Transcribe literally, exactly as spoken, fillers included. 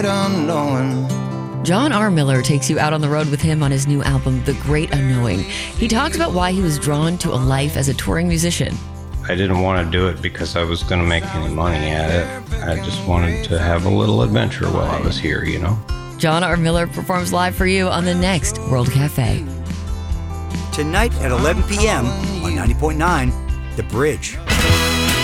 unknowing. John R. Miller takes you out on the road with him on his new album, The Great Unknowing. He talks about why he was drawn to a life as a touring musician. I didn't want to do it because I was going to make any money at it. I just wanted to have a little adventure while I was here, you know? John R. Miller performs live for you on the next World Cafe. Tonight at eleven p.m. on ninety point nine The Bridge.